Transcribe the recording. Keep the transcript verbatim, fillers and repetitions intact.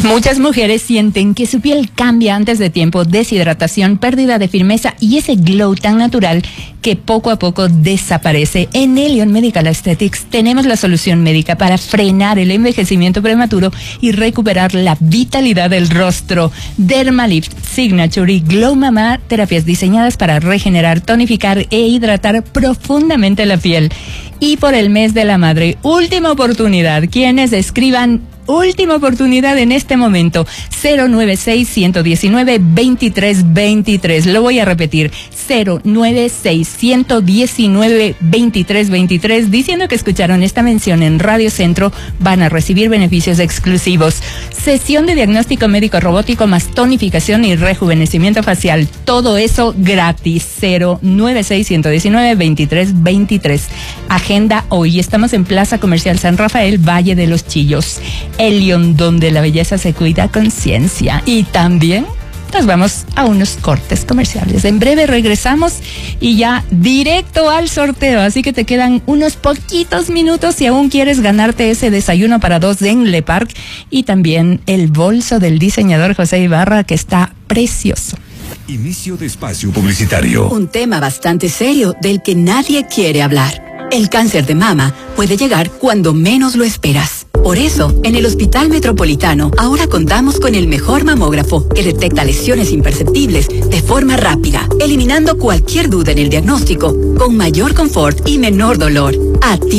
Muchas mujeres sienten que su piel cambia antes de tiempo, deshidratación, pérdida de firmeza y ese glow tan natural que poco a poco desaparece. En Elion Medical Aesthetics tenemos la solución médica para frenar el envejecimiento prematuro y recuperar la vitalidad del rostro. Dermalift Signature y Glow Mama, terapias diseñadas para regenerar, tonificar e hidratar profundamente la piel. Y por el mes de la madre, última oportunidad, quienes escriban última oportunidad en este momento, cero nueve seis, uno uno nueve, dos tres dos tres. Lo voy a repetir, cero nueve seis, uno uno nueve, dos tres dos tres. Diciendo que escucharon esta mención en Radio Centro, van a recibir beneficios exclusivos. Sesión de diagnóstico médico robótico más tonificación y rejuvenecimiento facial. Todo eso gratis. cero nueve seis, uno uno nueve, dos tres dos tres. Agenda hoy. Estamos en Plaza Comercial San Rafael, Valle de los Chillos. Elion, donde la belleza se cuida con ciencia. Y también nos vamos a unos cortes comerciales. En breve regresamos y ya directo al sorteo. Así que te quedan unos poquitos minutos si aún quieres ganarte ese desayuno para dos en Le Parc y también el bolso del diseñador José Ibarra, que está precioso. Inicio de espacio publicitario. Un tema bastante serio del que nadie quiere hablar. El cáncer de mama puede llegar cuando menos lo esperas. Por eso, en el Hospital Metropolitano, ahora contamos con el mejor mamógrafo que detecta lesiones imperceptibles de forma rápida, eliminando cualquier duda en el diagnóstico, con mayor confort y menor dolor. A ti